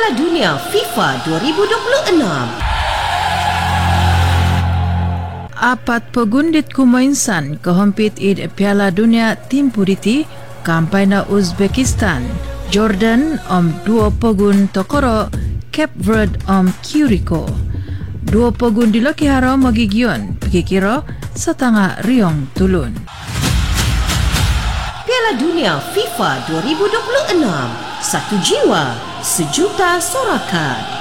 Piala Dunia FIFA 2026. Apat pegundit kumainsan kehompit id Piala Dunia tim puriti kampai na Uzbekistan, Jordan dua pegun Tokoro, Cape Verde Curicó. Dua pegun di Lokiharo magigion pikikiro setengah riong tulun. Piala Dunia FIFA 2026. Satu jiwa, sejuta sorakan.